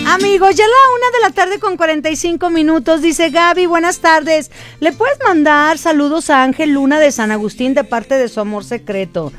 Amigos, ya la 1:00 con 45 minutos. Dice Gaby, buenas tardes. ¿Le puedes mandar saludos a Ángel Luna de San Agustín de parte de su amor secreto?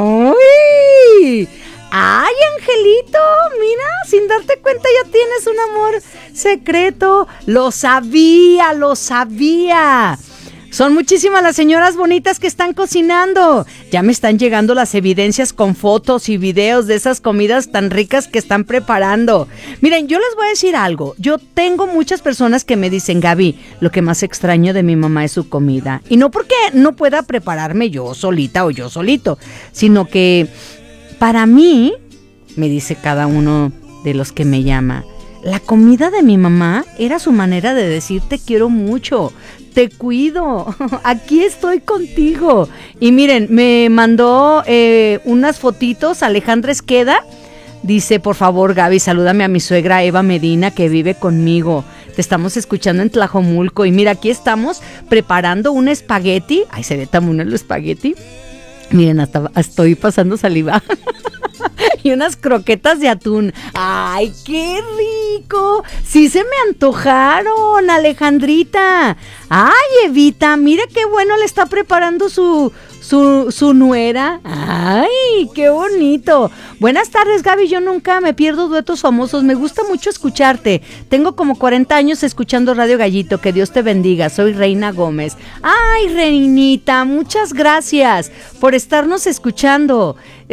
¡Uy! ¡Ay, Angelito! Mira, sin darte cuenta ya tienes un amor secreto. Lo sabía, lo sabía. Son muchísimas las señoras bonitas que están cocinando. Ya me están llegando las evidencias con fotos y videos de esas comidas tan ricas que están preparando. Miren, yo les voy a decir algo. Yo tengo muchas personas que me dicen, Gaby, lo que más extraño de mi mamá es su comida. Y no porque no pueda prepararme yo solita o yo solito, sino que para mí, me dice cada uno de los que me llama, la comida de mi mamá era su manera de decir te quiero mucho, te cuido, aquí estoy contigo. Y miren, me mandó unas fotitos Alejandra Esqueda. Dice, por favor, Gaby, salúdame a mi suegra Eva Medina que vive conmigo. Te estamos escuchando en Tlajomulco. Y mira, aquí estamos preparando un espagueti. Ay, se ve tan bueno el espagueti. Miren, hasta estoy pasando saliva. Y unas croquetas de atún. ¡Ay, qué rico! Sí se me antojaron, Alejandrita. ¡Ay, Evita! Mira qué bueno le está preparando su nuera. ¡Ay, qué bonito! Buenas tardes, Gaby. Yo nunca me pierdo duetos famosos. Me gusta mucho escucharte. Tengo como 40 años escuchando Radio Gallito. Que Dios te bendiga. Soy Reina Gómez. ¡Ay, Reinita! Muchas gracias por estarnos escuchando.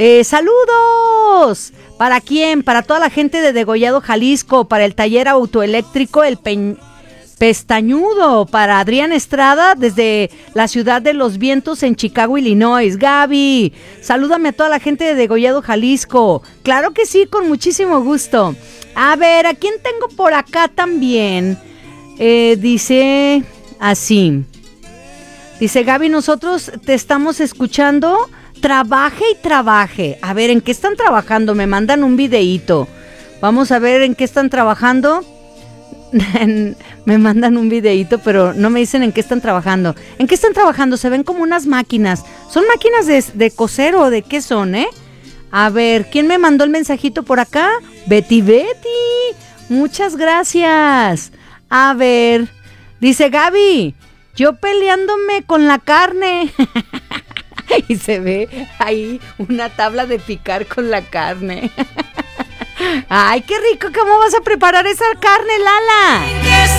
¡Saludos! ¿Para quién? Para toda la gente de Degollado, Jalisco. Para el taller autoeléctrico El Pestañudo, para Adrián Estrada desde la ciudad de los vientos en Chicago, Illinois. Gaby, salúdame a toda la gente de Degollado, Jalisco. Claro que sí, con muchísimo gusto. A ver, ¿a quién tengo por acá también? Dice así. Dice Gaby, nosotros te estamos escuchando. Trabaje y trabaje. A ver, ¿en qué están trabajando? Me mandan un videíto. Vamos a ver en qué están trabajando. Me mandan un videíto, pero no me dicen en qué están trabajando. ¿En qué están trabajando? Se ven como unas máquinas. ¿Son máquinas de coser o de qué son, A ver, ¿quién me mandó el mensajito por acá? Betty. Muchas gracias. A ver, dice Gaby, yo peleándome con la carne. Y se ve ahí una tabla de picar con la carne. ¡Ay, qué rico! ¿Cómo vas a preparar esa carne, Lala?